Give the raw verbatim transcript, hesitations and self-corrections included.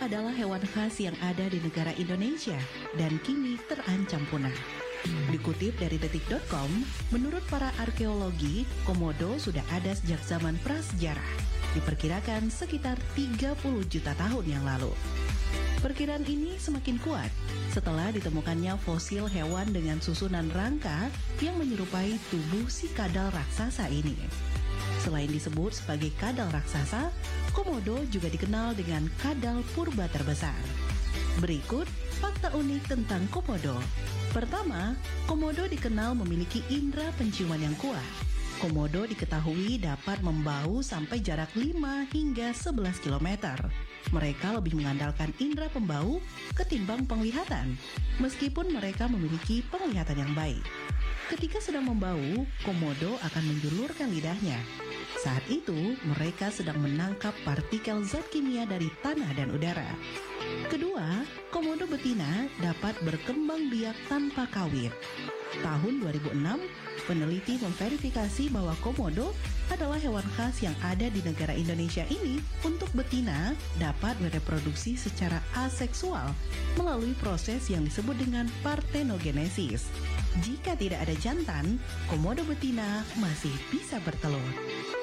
adalah hewan khas yang ada di negara Indonesia dan kini terancam punah. Dikutip dari detik titik com, menurut para arkeologi, komodo sudah ada sejak zaman prasejarah, diperkirakan sekitar tiga puluh juta tahun yang lalu. Perkiraan ini semakin kuat setelah ditemukannya fosil hewan dengan susunan rangka yang menyerupai tubuh si kadal raksasa ini. Selain disebut sebagai kadal raksasa, komodo juga dikenal dengan kadal purba terbesar. Berikut fakta unik tentang komodo. Pertama, komodo dikenal memiliki indera penciuman yang kuat. Komodo diketahui dapat membau sampai jarak lima hingga sebelas kilometer. Mereka lebih mengandalkan indera pembau ketimbang penglihatan, meskipun mereka memiliki penglihatan yang baik. Ketika sedang membau, komodo akan menjulurkan lidahnya. Saat itu, mereka sedang menangkap partikel zat kimia dari tanah dan udara. Kedua, komodo betina dapat berkembang biak tanpa kawin. Tahun dua ribu enam, peneliti memverifikasi bahwa komodo adalah hewan khas yang ada di negara Indonesia ini untuk betina dapat bereproduksi secara aseksual melalui proses yang disebut dengan partenogenesis. Jika tidak ada jantan, komodo betina masih bisa bertelur.